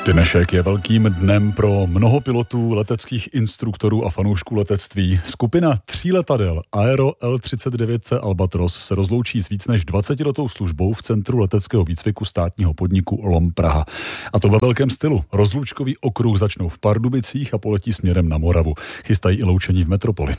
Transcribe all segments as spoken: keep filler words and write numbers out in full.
Dnešek je velkým dnem pro mnoho pilotů, leteckých instruktorů a fanoušků letectví. Skupina tří letadel Aero L třicet devět C Albatros se rozloučí s víc než dvacetiletou službou v Centru leteckého výcviku státního podniku L O M Praha. A to ve velkém stylu. Rozlučkový okruh začnou v Pardubicích a poletí směrem na Moravu. Chystají i loučení v metropoli.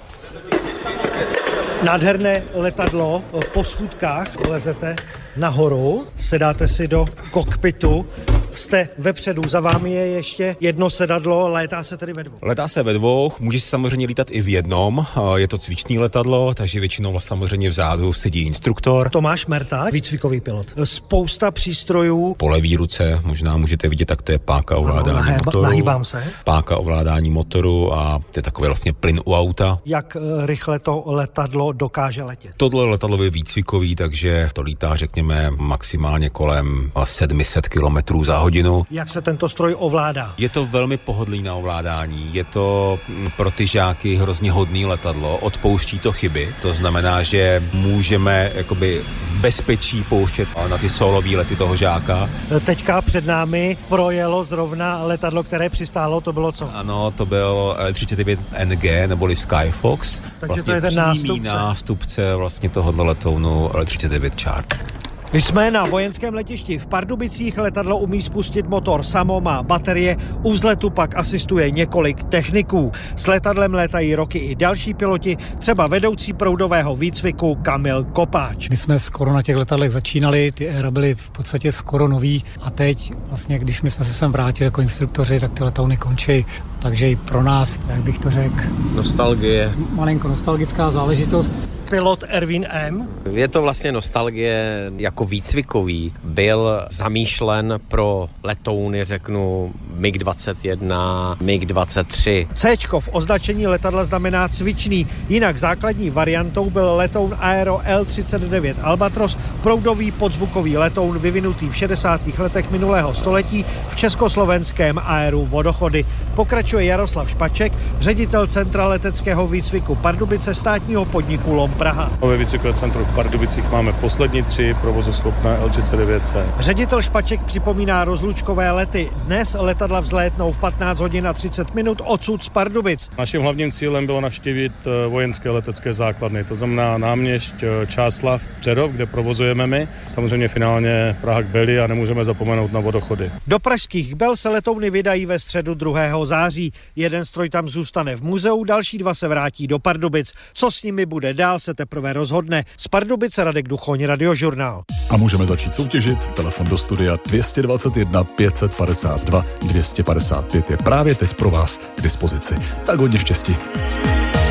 Nádherné letadlo, po schůdkách lezete nahoru, sedáte si do kokpitu, jste vepředu, za vámi je ještě jedno sedadlo, létá se tedy ve dvou. Letá se ve dvou, může se samozřejmě lítat i v jednom, je to cvičný letadlo, takže většinou samozřejmě vzadu sedí instruktor. Tomáš Merta, výcvikový pilot. Spousta přístrojů. Po levý ruce možná můžete vidět, tak to je páka ovládání ano, motoru. Nahýbám se. Páka ovládání motoru a to je takový vlastně plyn u auta. Jak rychle to letadlo dokáže letět? Tohle letadlo je výcvikový, takže to lítá, řekněme, maximálně kolem sedm set kilometrů za hodinu. Jak se tento stroj ovládá? Je to velmi pohodlný na ovládání. Je to pro ty žáky hrozně hodný letadlo. Odpouští to chyby. To znamená, že můžeme jakoby v bezpečí pouštět na ty solový lety toho žáka. Teďka před námi projelo zrovna letadlo, které přistálo. To bylo co? Ano, to byl L třicet devět N G neboli Skyfox. Takže vlastně to je ten nástupce. nástupce vlastně tohoto letounu L třicet devět Chart. Jsme na vojenském letišti v Pardubicích, letadlo umí spustit motor samo, má baterie, u vzletu pak asistuje několik techniků. S letadlem létají roky i další piloti, třeba vedoucí proudového výcviku Kamil Kopáč. My jsme skoro na těch letadlech začínali, ty éra byly v podstatě skoro nový a teď vlastně, když my jsme se sem vrátili jako instruktoři, tak ty letouny končí. Takže i pro nás, jak bych to řekl, nostalgie. Malinko nostalgická záležitost. Pilot Erwin M. Je to vlastně nostalgie jako výcvikový. Byl zamýšlen pro letouny, řeknu, M I G dvacet jedna, M I G dvacet tři. Céčko v označení letadla znamená cvičný, jinak základní variantou byl letoun Aero L třicet devět Albatros, proudový podzvukový letoun vyvinutý v šedesátých letech minulého století v československém aeru Vodochody. Pokračuje Jaroslav Špaček, ředitel Centra leteckého výcviku Pardubice státního podniku L O M Praha. Ve výcvikové centru v Pardubicích máme poslední tři provozuschopné L třicet devět C. Ředitel Špaček připomíná rozlučkové lety. Dnes letadla vzlétnou v patnáct hodin a třicet minut odsud z Pardubic. Naším hlavním cílem bylo navštívit vojenské letecké základny, to znamená Náměšť, Čáslav, Přerov, kde provozujeme my. Samozřejmě finálně Praha k Beli a nemůžeme zapomenout na Vodochody. Do pražských Bel se letouny vydají ve středu druhého září. Jeden stroj tam zůstane v muzeu, další dva se vrátí do Pardubic. Co s nimi bude dál, se teprve rozhodne. Z Pardubice Radek Duchoň, Radiožurnál. A můžeme začít soutěžit. Telefon do studia dvě stě dvacet jedna pět set padesát dva dvě stě padesát pět je právě teď pro vás k dispozici. Tak hodně štěstí.